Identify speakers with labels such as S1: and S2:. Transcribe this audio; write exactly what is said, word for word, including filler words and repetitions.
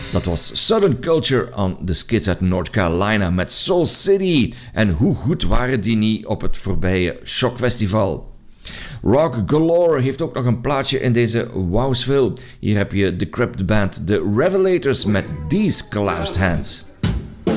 S1: Dat was Southern Culture on the Skids uit North Carolina met Soul City. En hoe goed waren die niet op het voorbije Shock Festival? Rock Galore heeft ook nog een plaatje in deze Wowsville. Hier heb je de Crypt Band The Revelators met These Calloused Hands.